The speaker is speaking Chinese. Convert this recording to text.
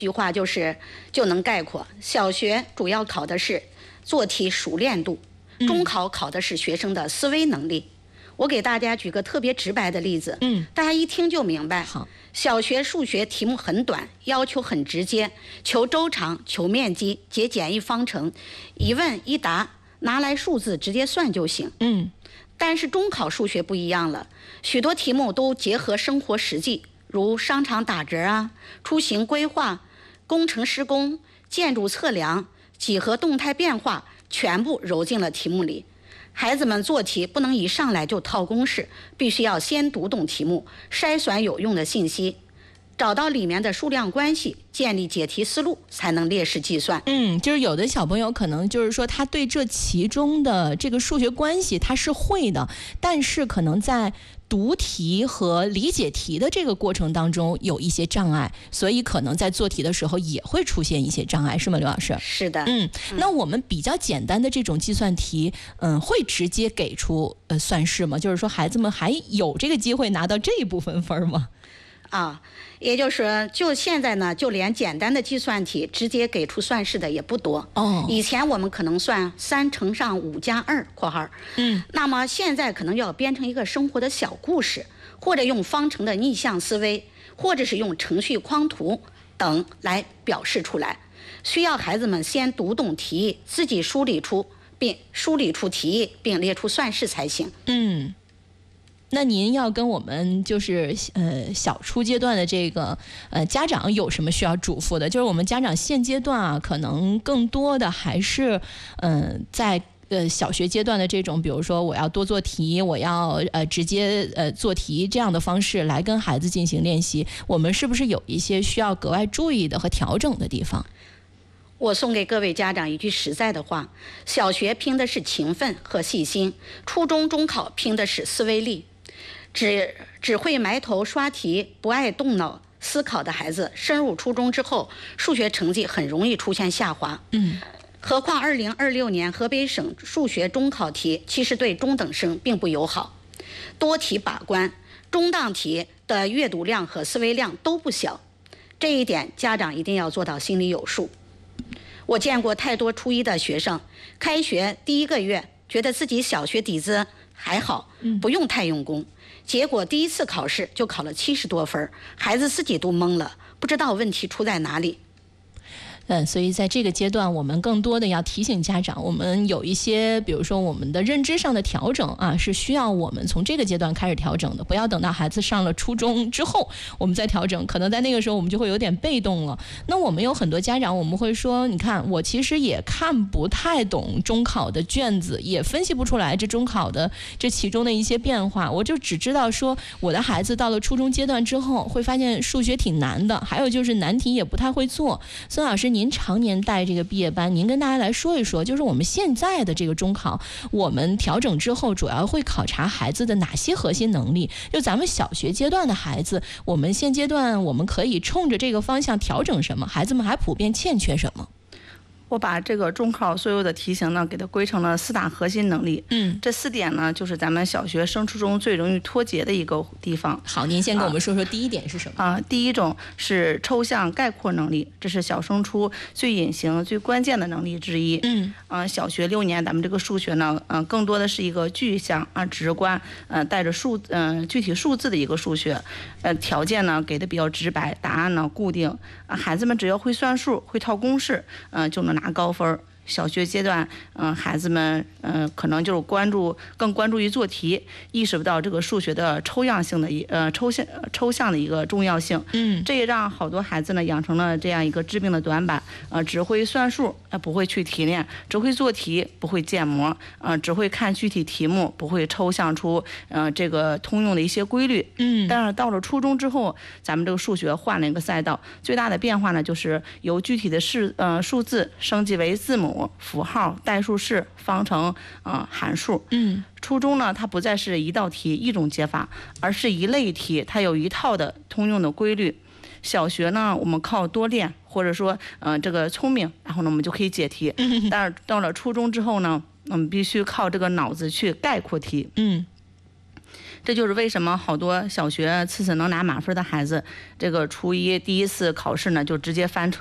句话就能概括：小学主要考的是做题熟练度，中考考的是学生的思维能力。我给大家举个特别直白的例子，大家一听就明白。 好， 小学数学题目很短，要求很直接，求周长、求面积、解简易方程，一问一答，拿来数字直接算就行。但是中考数学不一样了，许多题目都结合生活实际，如商场打折啊、出行规划、工程施工、建筑测量、几何动态变化，全部揉进了题目里。孩子们做题不能一上来就套公式，必须要先读懂题目，筛选有用的信息，找到里面的数量关系，建立解题思路，才能列式计算。 就是有的小朋友可能就是说他对这其中的这个数学关系他是会的，但是可能在读题和理解题的这个过程当中有一些障碍，所以可能在做题的时候也会出现一些障碍，是吗，刘老师？ 是的。 那我们比较简单的这种计算题，会直接给出算式吗？就是说孩子们还有这个机会拿到这一部分分吗？ 也就是说，就现在呢，就连简单的计算题直接给出算式的也不多。以前我们可能算3乘上5加2括号，那么现在可能要编成一个生活的小故事，或者用方程的逆向思维，或者是用程序框图等来表示出来。需要孩子们先读懂题意，自己梳理出题意，并列出算式才行。 那您要跟我们就是小初阶段的这个家长有什么需要嘱咐的？就是我们家长现阶段啊，可能更多的还是在小学阶段的这种，比如说我要多做题，我要直接做题这样的方式来跟孩子进行练习，我们是不是有一些需要格外注意的和调整的地方？ 我送给各位家长一句实在的话：小学拼的是勤奋和细心，初中、中考拼的是思维力。只会埋头刷题，不爱动脑思考的孩子，升入初中之后，数学成绩很容易出现下滑。何况2026年河北省数学中考题其实对中等生并不友好，多题把关，中档题的阅读量和思维量都不小，这一点家长一定要做到心里有数。我见过太多初一的学生，开学第1个月觉得自己小学底子还好，不用太用功，结果第1次考试就考了70多分，孩子自己都懵了，不知道问题出在哪里。 所以在这个阶段，我们更多的要提醒家长，我们有一些，比如说我们的认知上的调整啊，是需要我们从这个阶段开始调整的，不要等到孩子上了初中之后，我们再调整，可能在那个时候我们就会有点被动了。那我们有很多家长，我们会说，你看，我其实也看不太懂中考的卷子，也分析不出来这中考的这其中的一些变化，我就只知道说，我的孩子到了初中阶段之后，会发现数学挺难的，还有就是难题也不太会做。孙老师，您常年带这个毕业班，您跟大家来说一说，就是我们现在的这个中考，我们调整之后主要会考察孩子的哪些核心能力？就咱们小学阶段的孩子，我们现阶段我们可以冲着这个方向调整什么？孩子们还普遍欠缺什么？ 我把这个中考所有的题型呢，给它归成了4大核心能力。这4点呢，就是咱们小学升初中最容易脱节的一个地方。 好，您先跟我们说说第一点是什么？ 第一种是抽象概括能力，这是小升初最隐形、最关键的能力之一。小学6年，咱们这个数学呢，更多的是一个具象直观，带着具体数字的一个数学。条件呢给的比较直白，答案呢固定。孩子们只要会算数、会套公式，就能拿高分。小学阶段，孩子们可能就是更关注于做题，意识不到这个数学的抽象的一个重要性。这也让好多孩子呢养成了这样一个致命的短板，只会算数，不会去提炼；只会做题，不会建模；只会看具体题目，不会抽象出这个通用的一些规律。但是到了初中之后，咱们这个数学换了一个赛道，最大的变化呢就是由具体的数字升级为字母、符号、代数式、方程、函数。初中呢，它不再是一道题一种解法，而是一类题，它有一套的通用的规律。小学呢，我们靠多练，或者说这个聪明，然后呢我们就可以解题。但是到了初中之后呢，我们必须靠这个脑子去概括题。 这就是为什么好多小学次次能拿满分的孩子，这个初一第一次考试呢就直接翻